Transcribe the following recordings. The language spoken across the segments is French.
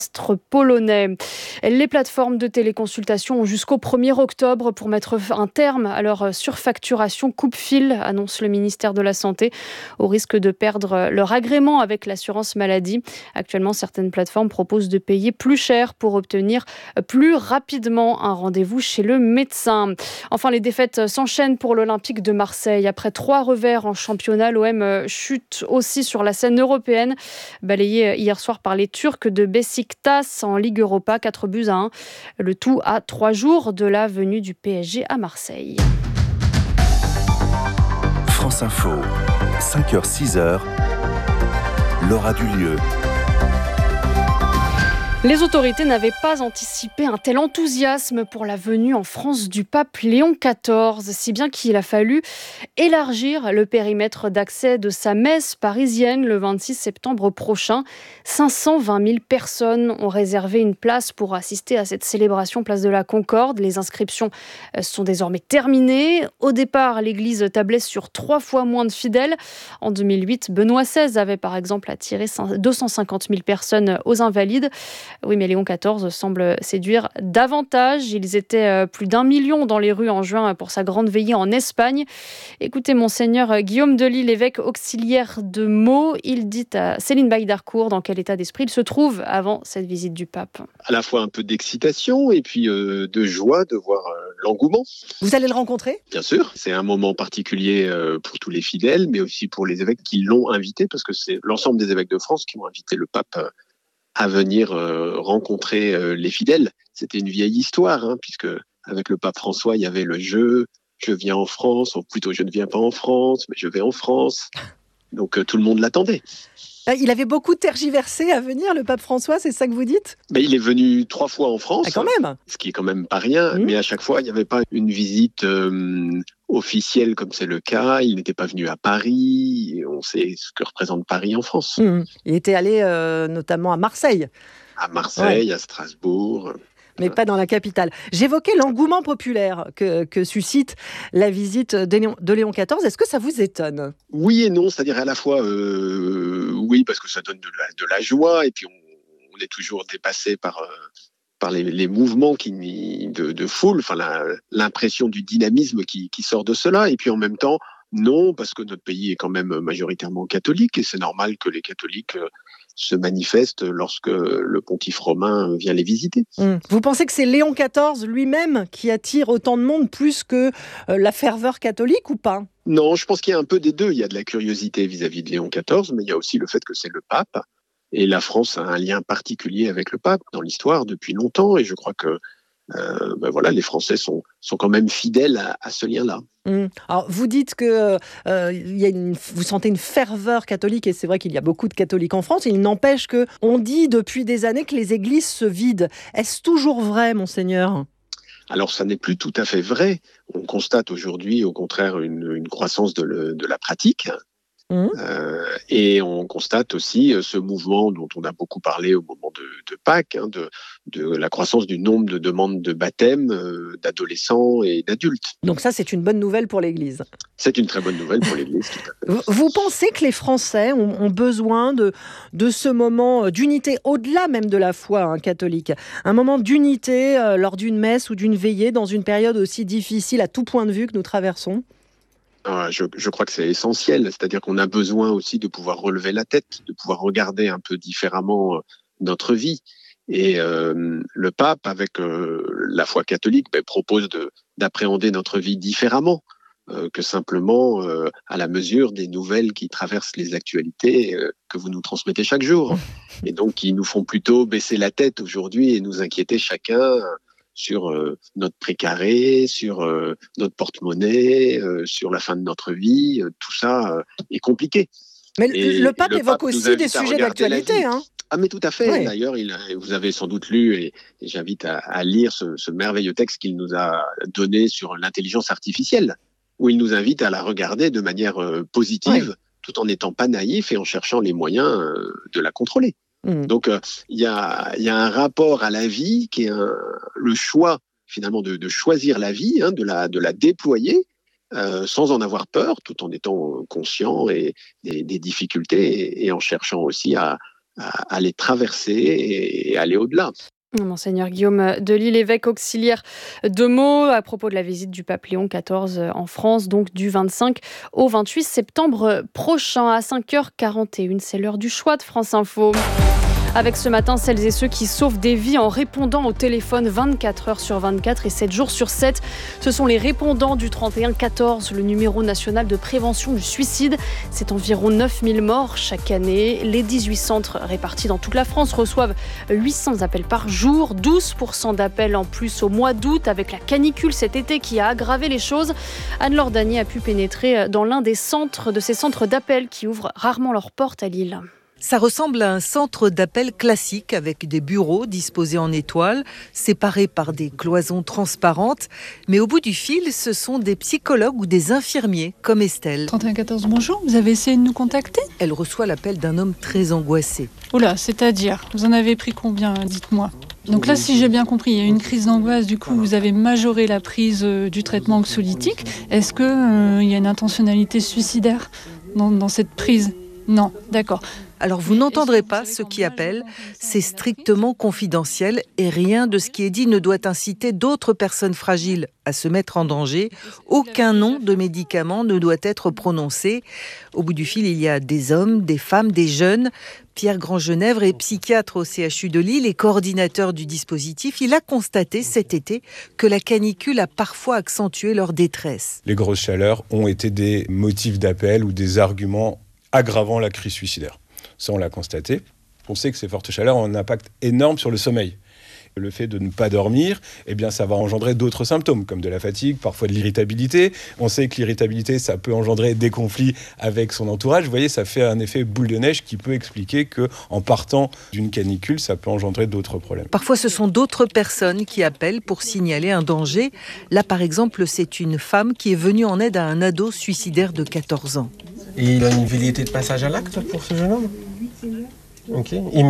polonais. Les plateformes de téléconsultation ont jusqu'au 1er octobre pour mettre un terme à leur surfacturation coupe-fil, annonce le ministère de la Santé, au risque de perdre leur agrément avec l'assurance maladie. Actuellement, certaines plateformes proposent de payer plus cher pour obtenir plus rapidement un rendez-vous chez le médecin. Enfin, les défaites s'enchaînent pour l'Olympique de Marseille. Après 3 revers en championnat, l'OM chute aussi sur la scène européenne. Balayé hier soir par les Turcs de Beşiktaş en Ligue Europa, 4-1. Le tout à 3 jours de la venue du PSG à Marseille. France Info, 5h-6h, Laura Dulieu. Les autorités n'avaient pas anticipé un tel enthousiasme pour la venue en France du pape Léon XIV, si bien qu'il a fallu élargir le périmètre d'accès de sa messe parisienne le 26 septembre prochain. 520 000 personnes ont réservé une place pour assister à cette célébration place de la Concorde. Les inscriptions sont désormais terminées. Au départ, l'église tablait sur 3 fois moins de fidèles. En 2008, Benoît XVI avait par exemple attiré 250 000 personnes aux Invalides. Oui, mais Léon XIV semble séduire davantage. Ils étaient plus d'1 million dans les rues en juin pour sa grande veillée en Espagne. Écoutez Monseigneur Guillaume Delis, l'évêque auxiliaire de Meaux. Il dit à Céline Baïdarcourt dans quel état d'esprit il se trouve avant cette visite du pape. À la fois un peu d'excitation et puis de joie de voir l'engouement. Vous allez le rencontrer ? Bien sûr, c'est un moment particulier pour tous les fidèles, mais aussi pour les évêques qui l'ont invité, parce que c'est l'ensemble des évêques de France qui ont invité le pape à venir rencontrer les fidèles. C'était une vieille histoire, puisque avec le pape François, il y avait le jeu « je viens en France », ou plutôt « je ne viens pas en France, mais je vais en France ». Donc tout le monde l'attendait. Il avait beaucoup tergiversé à venir, le pape François, c'est ça que vous dites ? Mais il est venu 3 fois en France, quand même. Ce qui est quand même pas rien, mais à chaque fois, il n'y avait pas une visite officielle comme c'est le cas. Il n'était pas venu à Paris, et on sait ce que représente Paris en France. Il était allé notamment à Marseille. À Marseille, à Strasbourg. Mais pas dans la capitale. J'évoquais l'engouement populaire que suscite la visite de Léon XIV. Est-ce que ça vous étonne ? Oui et non, c'est-à-dire à la fois, oui, parce que ça donne de la joie, et puis on est toujours dépassé par les mouvements de foule, enfin l'impression du dynamisme qui sort de cela, et puis en même temps, non, parce que notre pays est quand même majoritairement catholique, et c'est normal que les catholiques se manifestent lorsque le pontife romain vient les visiter. Vous pensez que c'est Léon XIV lui-même qui attire autant de monde plus que la ferveur catholique ou pas ? Non, je pense qu'il y a un peu des deux. Il y a de la curiosité vis-à-vis de Léon XIV, mais il y a aussi le fait que c'est le pape. Et la France a un lien particulier avec le pape dans l'histoire depuis longtemps. Et je crois que les Français sont quand même fidèles à ce lien-là. Alors, vous dites que vous sentez une ferveur catholique, et c'est vrai qu'il y a beaucoup de catholiques en France. Il n'empêche qu'on dit depuis des années que les églises se vident. Est-ce toujours vrai, Monseigneur ? Alors, ça n'est plus tout à fait vrai. On constate aujourd'hui, au contraire, une croissance de la pratique. Et on constate aussi ce mouvement dont on a beaucoup parlé au moment de Pâques, de la croissance du nombre de demandes de baptême d'adolescents et d'adultes. Donc ça, c'est une bonne nouvelle pour l'Église. C'est une très bonne nouvelle pour l'Église. Tout à fait. Vous pensez que les Français ont besoin de ce moment d'unité, au-delà même de la foi catholique, un moment d'unité lors d'une messe ou d'une veillée dans une période aussi difficile à tout point de vue que nous traversons ? Je crois que c'est essentiel, c'est-à-dire qu'on a besoin aussi de pouvoir relever la tête, de pouvoir regarder un peu différemment notre vie. Et le pape, avec la foi catholique, propose d'appréhender notre vie différemment que simplement à la mesure des nouvelles qui traversent les actualités que vous nous transmettez chaque jour. Et donc qui nous font plutôt baisser la tête aujourd'hui et nous inquiéter chacun sur notre précaré, sur notre porte-monnaie, sur la fin de notre vie. Tout ça est compliqué. Mais le pape évoque aussi des sujets d'actualité. Ah mais tout à fait. Oui. D'ailleurs, vous avez sans doute lu, et j'invite à lire ce merveilleux texte qu'il nous a donné sur l'intelligence artificielle, où il nous invite à la regarder de manière positive, tout en n'étant pas naïf et en cherchant les moyens de la contrôler. Donc, il y a un rapport à la vie qui est le choix, finalement, de choisir la vie, de la déployer sans en avoir peur, tout en étant conscient des difficultés et en cherchant aussi à à les traverser et aller au-delà. Monseigneur Guillaume Delisle, évêque auxiliaire de Meaux, à propos de la visite du pape Léon XIV en France, donc du 25 au 28 septembre prochain à 5h41. C'est l'heure du choix de France Info. Avec ce matin, celles et ceux qui sauvent des vies en répondant au téléphone 24 heures sur 24 et 7 jours sur 7. Ce sont les répondants du 3114, le numéro national de prévention du suicide. C'est environ 9000 morts chaque année. Les 18 centres répartis dans toute la France reçoivent 800 appels par jour, 12% d'appels en plus au mois d'août avec la canicule cet été qui a aggravé les choses. Anne-Laure Danier a pu pénétrer dans l'un de ces centres d'appels qui ouvrent rarement leurs portes à Lille. Ça ressemble à un centre d'appel classique avec des bureaux disposés en étoiles, séparés par des cloisons transparentes. Mais au bout du fil, ce sont des psychologues ou des infirmiers comme Estelle. 3114, bonjour, vous avez essayé de nous contacter ? Elle reçoit l'appel d'un homme très angoissé. Oula, c'est-à-dire, vous en avez pris combien, dites-moi ? Donc là, si j'ai bien compris, il y a une crise d'angoisse, du coup vous avez majoré la prise du traitement anxiolytique. Est-ce qu'il y a une intentionnalité suicidaire dans cette prise ? Non, d'accord. Alors vous n'entendrez pas ceux qui appellent, c'est strictement confidentiel et rien de ce qui est dit ne doit inciter d'autres personnes fragiles à se mettre en danger. Aucun nom de médicament ne doit être prononcé. Au bout du fil, il y a des hommes, des femmes, des jeunes. Pierre Grandgenèvre est psychiatre au CHU de Lille et coordinateur du dispositif. Il a constaté cet été que la canicule a parfois accentué leur détresse. Les grosses chaleurs ont été des motifs d'appel ou des arguments aggravant la crise suicidaire. Ça, on l'a constaté. On sait que ces fortes chaleurs ont un impact énorme sur le sommeil. Le fait de ne pas dormir, eh bien, ça va engendrer d'autres symptômes, comme de la fatigue, parfois de l'irritabilité. On sait que l'irritabilité, ça peut engendrer des conflits avec son entourage. Vous voyez, ça fait un effet boule de neige qui peut expliquer qu'en partant d'une canicule, ça peut engendrer d'autres problèmes. Parfois, ce sont d'autres personnes qui appellent pour signaler un danger. Là, par exemple, c'est une femme qui est venue en aide à un ado suicidaire de 14 ans. Et il a une velléité de passage à l'acte pour ce jeune homme ? Ok. Immédiate ?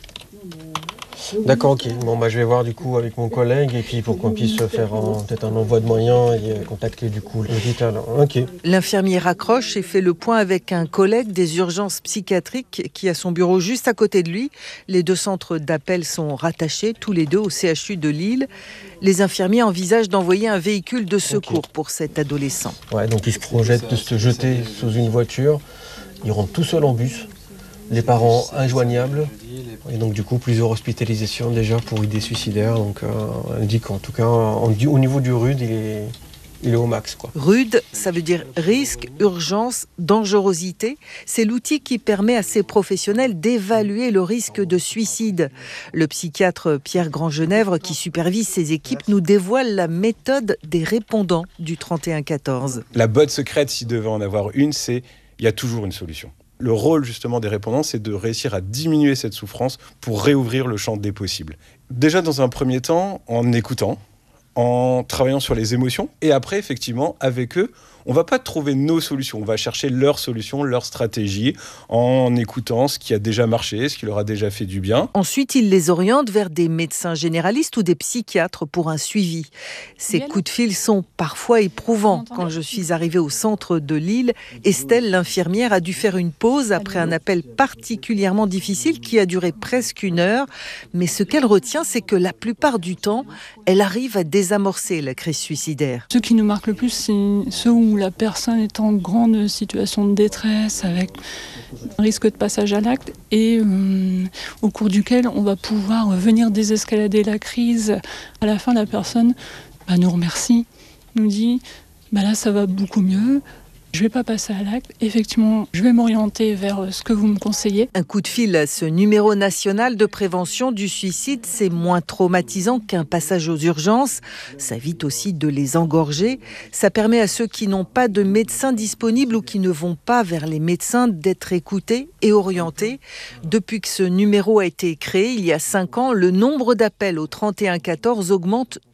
D'accord, ok. Bon, je vais voir du coup avec mon collègue et puis pour qu'on puisse faire peut-être un envoi de moyens et contacter du coup l'hôpital. Ok. L'infirmier raccroche et fait le point avec un collègue des urgences psychiatriques qui a son bureau juste à côté de lui. Les deux centres d'appel sont rattachés, tous les deux au CHU de Lille. Les infirmiers envisagent d'envoyer un véhicule de secours pour cet adolescent. Ouais, donc ils se projettent de se jeter sous une voiture. Ils rentrent tout seuls en bus. Les parents injoignables. Et donc du coup plusieurs hospitalisations déjà pour idées suicidaires. Donc on dit qu'en tout cas au niveau du RUD il est au max, quoi. RUD, ça veut dire risque, urgence, dangerosité. C'est l'outil qui permet à ces professionnels d'évaluer le risque de suicide. Le psychiatre Pierre Grandgenèvre, qui supervise ces équipes, nous dévoile la méthode des répondants du 3114. La botte secrète, s'il devait en avoir une, c'est il y a toujours une solution. Le rôle justement des répondants, c'est de réussir à diminuer cette souffrance pour réouvrir le champ des possibles. Déjà dans un premier temps, en écoutant, en travaillant sur les émotions, et après effectivement avec eux, on ne va pas trouver nos solutions, on va chercher leurs solutions, leurs stratégies, en écoutant ce qui a déjà marché, ce qui leur a déjà fait du bien. Ensuite, il les oriente vers des médecins généralistes ou des psychiatres pour un suivi. Ces coups de fil sont parfois éprouvants. Quand je suis arrivée au centre de Lille, Estelle, l'infirmière, a dû faire une pause après un appel particulièrement difficile qui a duré presque 1 heure. Mais ce qu'elle retient, c'est que la plupart du temps, elle arrive à désamorcer la crise suicidaire. Ceux qui nous marquent le plus, c'est ceux où la personne est en grande situation de détresse, avec un risque de passage à l'acte et au cours duquel on va pouvoir venir désescalader la crise. À la fin, la personne nous remercie, nous dit là ça va beaucoup mieux. Je ne vais pas passer à l'acte. Effectivement, je vais m'orienter vers ce que vous me conseillez. Un coup de fil à ce numéro national de prévention du suicide, c'est moins traumatisant qu'un passage aux urgences. Ça évite aussi de les engorger. Ça permet à ceux qui n'ont pas de médecin disponible ou qui ne vont pas vers les médecins d'être écoutés et orientés. Depuis que ce numéro a été créé, il y a 5 ans, le nombre d'appels au 3114 augmente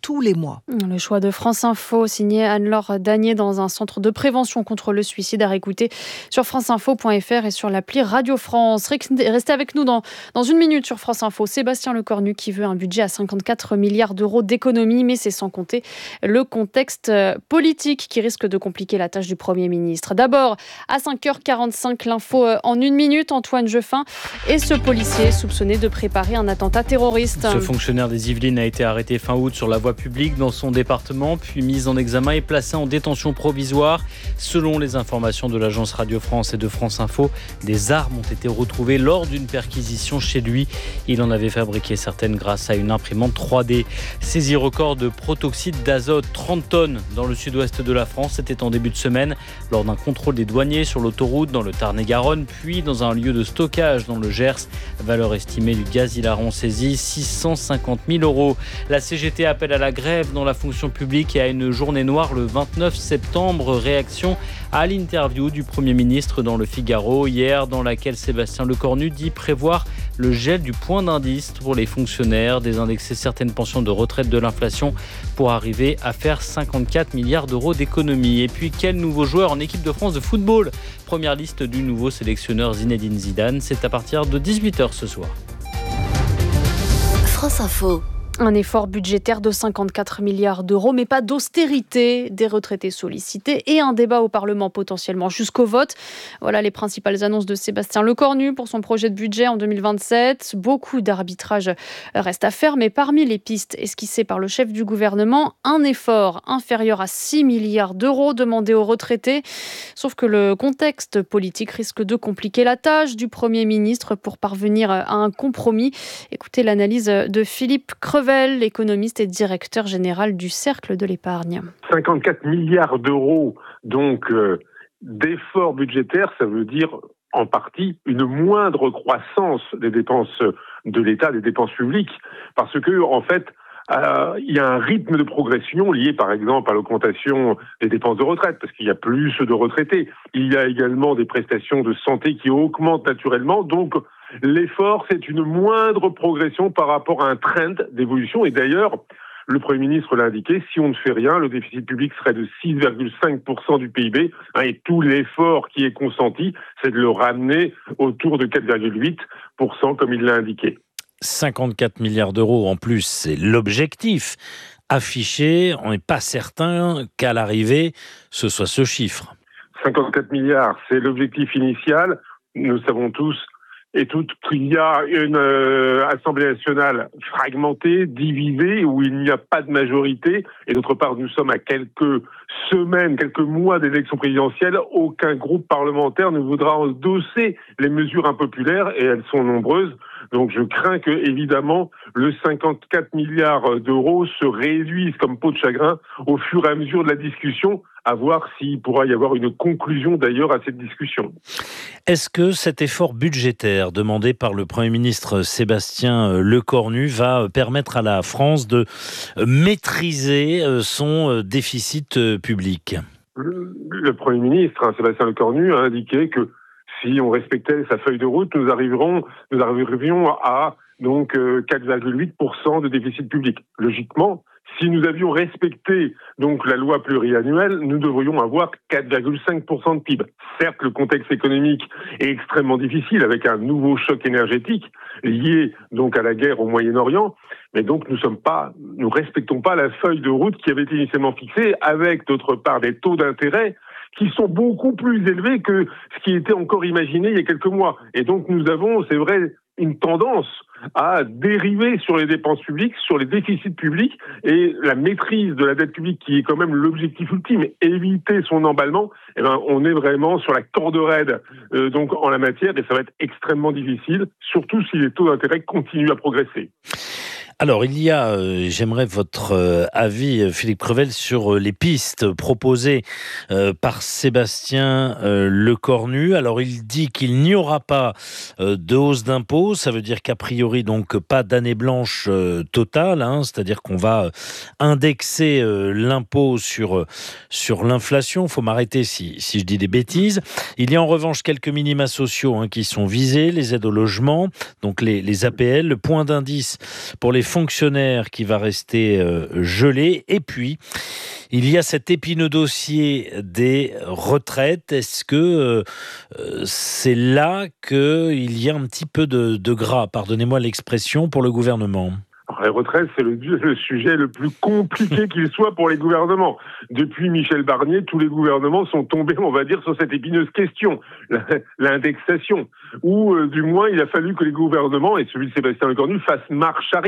tous les mois. Le choix de France Info, signé Anne-Laure Danier dans un centre de prévention contre le suicide, à réécouter sur franceinfo.fr et sur l'appli Radio France. Restez avec nous dans une minute sur France Info. Sébastien Lecornu qui veut un budget à 54 milliards d'euros d'économie, mais c'est sans compter le contexte politique qui risque de compliquer la tâche du Premier ministre. D'abord, à 5h45, l'info en 1 minute, Antoine Jeffin et ce policier soupçonné de préparer un attentat terroriste. Ce fonctionnaire des Yvelines a été arrêté fin août sur la voie publique dans son département, puis mis en examen et placé en détention provisoire. Selon les informations de l'agence Radio France et de France Info, des armes ont été retrouvées lors d'une perquisition chez lui. Il en avait fabriqué certaines grâce à une imprimante 3D. Saisie record de protoxyde d'azote, 30 tonnes dans le sud-ouest de la France. C'était en début de semaine lors d'un contrôle des douaniers sur l'autoroute dans le Tarn-et-Garonne, puis dans un lieu de stockage dans le Gers. Valeur estimée du gaz hilarant saisi, 650 000 €. La CGT appelle à la grève dans la fonction publique et à une journée noire le 29 septembre. Réaction à l'interview du Premier ministre dans Le Figaro hier, dans laquelle Sébastien Lecornu dit prévoir le gel du point d'indice pour les fonctionnaires, désindexer certaines pensions de retraite de l'inflation pour arriver à faire 54 milliards d'euros d'économies. Et puis, quel nouveau joueur en équipe de France de football ? Première liste du nouveau sélectionneur Zinedine Zidane, c'est à partir de 18h ce soir. France Info. Un effort budgétaire de 54 milliards d'euros, mais pas d'austérité, des retraités sollicités et un débat au Parlement potentiellement jusqu'au vote. Voilà les principales annonces de Sébastien Lecornu pour son projet de budget en 2027. Beaucoup d'arbitrage reste à faire, mais parmi les pistes esquissées par le chef du gouvernement, un effort inférieur à 6 milliards d'euros demandé aux retraités. Sauf que le contexte politique risque de compliquer la tâche du Premier ministre pour parvenir à un compromis. Écoutez l'analyse de Philippe Crevel, l'économiste et directeur général du Cercle de l'épargne. 54 milliards d'euros donc d'efforts budgétaires, ça veut dire en partie une moindre croissance des dépenses de l'État, des dépenses publiques, parce que en fait, il y a un rythme de progression lié par exemple à l'augmentation des dépenses de retraite, parce qu'il y a plus de retraités. Il y a également des prestations de santé qui augmentent naturellement, donc l'effort, c'est une moindre progression par rapport à un trend d'évolution. Et d'ailleurs, le Premier ministre l'a indiqué, si on ne fait rien, le déficit public serait de 6,5% du PIB. Et tout l'effort qui est consenti, c'est de le ramener autour de 4,8%, comme il l'a indiqué. 54 milliards d'euros en plus, c'est l'objectif affiché. On n'est pas certain qu'à l'arrivée, ce soit ce chiffre. 54 milliards, c'est l'objectif initial. Nous savons tous et toutes qu'il y a une Assemblée nationale fragmentée, divisée, où il n'y a pas de majorité. Et d'autre part, nous sommes à quelques semaines, quelques mois d'élections présidentielles. Aucun groupe parlementaire ne voudra endosser les mesures impopulaires, et elles sont nombreuses. Donc je crains que, évidemment, le 54 milliards d'euros se réduise comme peau de chagrin au fur et à mesure de la discussion, à voir s'il pourra y avoir une conclusion d'ailleurs à cette discussion. Est-ce que cet effort budgétaire demandé par le Premier ministre Sébastien Lecornu va permettre à la France de maîtriser son déficit public ? Le Premier ministre, Sébastien Lecornu, a indiqué que si on respectait sa feuille de route, nous arriverions à donc 4,8% de déficit public. Logiquement, si nous avions respecté donc la loi pluriannuelle, nous devrions avoir 4,5% de PIB. Certes, le contexte économique est extrêmement difficile avec un nouveau choc énergétique lié donc à la guerre au Moyen-Orient, mais donc nous respectons pas la feuille de route qui avait été initialement fixée, avec d'autre part des taux d'intérêt qui sont beaucoup plus élevés que ce qui était encore imaginé il y a quelques mois. Et donc nous avons, c'est vrai, une tendance à dériver sur les dépenses publiques, sur les déficits publics, et la maîtrise de la dette publique qui est quand même l'objectif ultime, éviter son emballement. On est vraiment sur la corde raide donc en la matière, et ça va être extrêmement difficile, surtout si les taux d'intérêt continuent à progresser. Alors, il y a, j'aimerais votre avis, Philippe Crevel, sur les pistes proposées par Sébastien Lecornu. Alors, il dit qu'il n'y aura pas de hausse d'impôts. Ça veut dire qu'a priori, donc, pas d'année blanche totale. C'est-à-dire qu'on va indexer l'impôt sur l'inflation. Il faut m'arrêter si je dis des bêtises. Il y a en revanche quelques minima sociaux qui sont visés, les aides au logement, donc les APL, le point d'indice pour les fonctionnaires qui va rester gelé. Et puis, il y a cet épineux dossier des retraites. Est-ce que c'est là qu'il y a un petit peu de gras, pardonnez-moi l'expression, pour le gouvernement ? Les retraites, c'est le sujet le plus compliqué qu'il soit pour les gouvernements. Depuis Michel Barnier, tous les gouvernements sont tombés, on va dire, sur cette épineuse question, l'indexation. Ou du moins, il a fallu que les gouvernements, et celui de Sébastien Lecornu, fassent marche arrière.